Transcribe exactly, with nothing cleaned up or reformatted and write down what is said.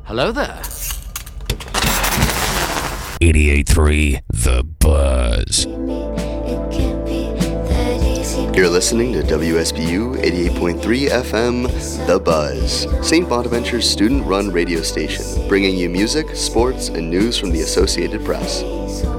Hello there. eighty-eight point three The Buzz. You're listening to W S B U eighty-eight point three F M, The Buzz, Saint Bonaventure's student-run radio station, bringing you music, sports, and news from the Associated Press.